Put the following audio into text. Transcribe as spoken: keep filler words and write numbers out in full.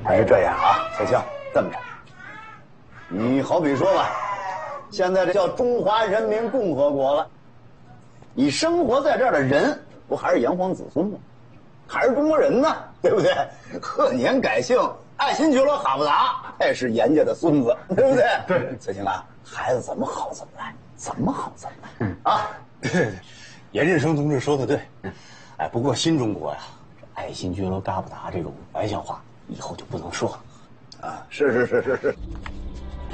还是这样啊，翠青，这么着，你好比说吧，现在这叫中华人民共和国了，你生活在这儿的人，不还是炎黄子孙吗？还是中国人呢，对不对？贺年改姓，爱新觉罗哈布达，还是严家的孙子，对不对？ 对， 翠青啊，孩子怎么好怎么来，怎么好怎么来，嗯啊， 对对对，严振声同志说的对，哎，不过新中国呀，爱新觉罗嘎布达这种玩笑话以后就不能说了。 啊，是是是是是。